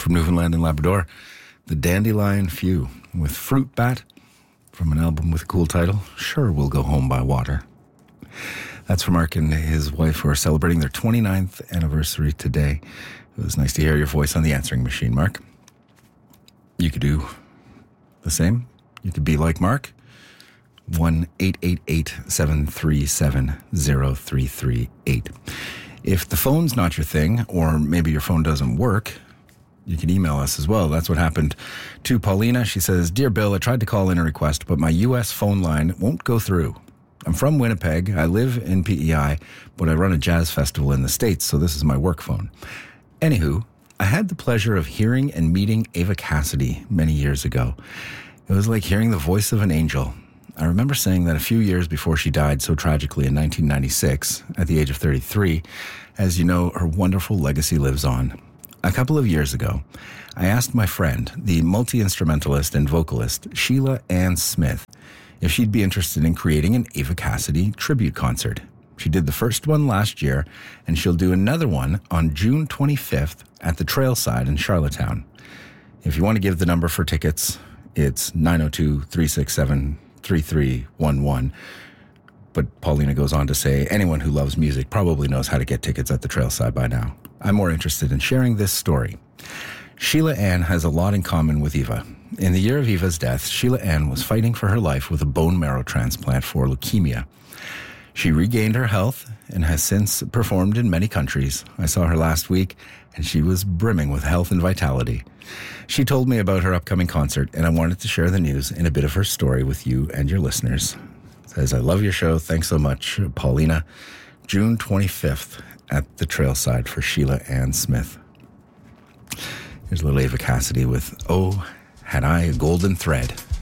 from Newfoundland and Labrador, the Dandelion Few, with Fruit Bat from an album with a cool title, Sure We'll Go Home by Water. That's for Mark and his wife who are celebrating their 29th anniversary today. It was nice to hear your voice on the answering machine, Mark. You could do the same. You could be like Mark. 1-888-737-0338. If the phone's not your thing, or maybe your phone doesn't work, you can email us as well. That's what happened to Paulina. She says, Dear Bill, I tried to call in a request, but my U.S. phone line won't go through. I'm from Winnipeg. I live in PEI, but I run a jazz festival in the States, so this is my work phone. Anywho, I had the pleasure of hearing and meeting Ava Cassidy many years ago. It was like hearing the voice of an angel. I remember saying that a few years before she died so tragically in 1996, at the age of 33, as you know, her wonderful legacy lives on. A couple of years ago, I asked my friend, the multi-instrumentalist and vocalist Sheila Ann Smith, if she'd be interested in creating an Ava Cassidy tribute concert. She did the first one last year, and she'll do another one on June 25th at the Trailside in Charlottetown. If you want to give the number for tickets, it's 902-367-3311. But Paulina goes on to say, anyone who loves music probably knows how to get tickets at the Trailside by now. I'm more interested in sharing this story. Sheila Ann has a lot in common with Eva. In the year of Eva's death, Sheila Ann was fighting for her life with a bone marrow transplant for leukemia. She regained her health and has since performed in many countries. I saw her last week, and she was brimming with health and vitality. She told me about her upcoming concert, and I wanted to share the news and a bit of her story with you and your listeners. Says, I love your show. Thanks so much, Paulina. June 25th at the Trailside for Sheila Ann Smith. Here's a little Ava Cassidy with Oh, Had I a Golden Thread.